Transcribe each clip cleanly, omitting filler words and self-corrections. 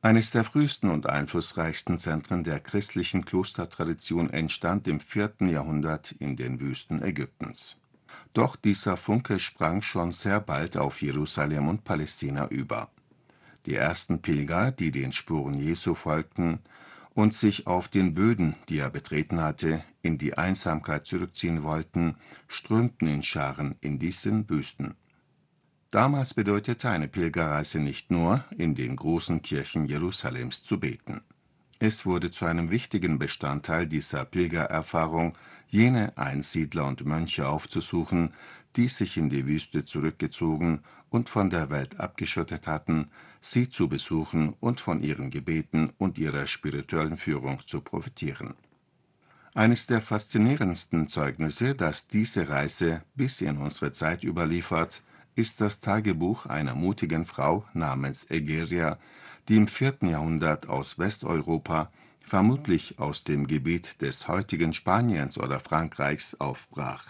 Eines der frühesten und einflussreichsten Zentren der christlichen Klostertradition entstand im 4. Jahrhundert in den Wüsten Ägyptens. Doch dieser Funke sprang schon sehr bald auf Jerusalem und Palästina über. Die ersten Pilger, die den Spuren Jesu folgten und sich auf den Böden, die er betreten hatte, in die Einsamkeit zurückziehen wollten, strömten in Scharen in diesen Wüsten. Damals bedeutete eine Pilgerreise nicht nur, in den großen Kirchen Jerusalems zu beten. Es wurde zu einem wichtigen Bestandteil dieser Pilgererfahrung, jene Einsiedler und Mönche aufzusuchen, die sich in die Wüste zurückgezogen und von der Welt abgeschottet hatten, sie zu besuchen und von ihren Gebeten und ihrer spirituellen Führung zu profitieren. Eines der faszinierendsten Zeugnisse, das diese Reise bis in unsere Zeit überliefert, ist das Tagebuch einer mutigen Frau namens Egeria, die im 4. Jahrhundert aus Westeuropa, vermutlich aus dem Gebiet des heutigen Spaniens oder Frankreichs, aufbrach.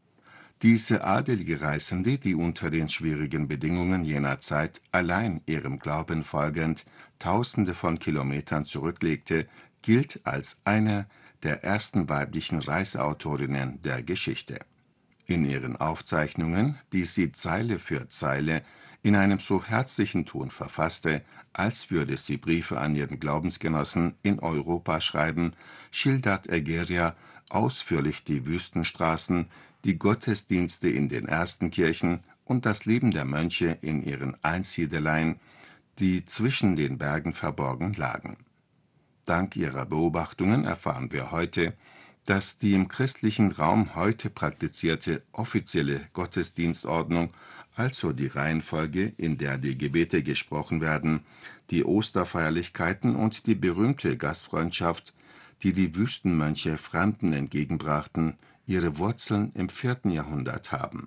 Diese adelige Reisende, die unter den schwierigen Bedingungen jener Zeit allein ihrem Glauben folgend Tausende von Kilometern zurücklegte, gilt als eine der ersten weiblichen Reiseautorinnen der Geschichte. In ihren Aufzeichnungen, die sie Zeile für Zeile in einem so herzlichen Ton verfasste, als würde sie Briefe an ihren Glaubensgenossen in Europa schreiben, schildert Egeria ausführlich die Wüstenstraßen, die Gottesdienste in den ersten Kirchen und das Leben der Mönche in ihren Einsiedeleien, die zwischen den Bergen verborgen lagen. Dank ihrer Beobachtungen erfahren wir heute, dass die im christlichen Raum heute praktizierte offizielle Gottesdienstordnung, also die Reihenfolge, in der die Gebete gesprochen werden, die Osterfeierlichkeiten und die berühmte Gastfreundschaft, die die Wüstenmönche Fremden entgegenbrachten, ihre Wurzeln im 4. Jahrhundert haben.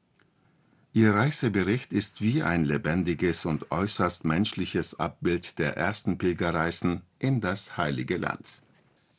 Ihr Reisebericht ist wie ein lebendiges und äußerst menschliches Abbild der ersten Pilgerreisen in das Heilige Land.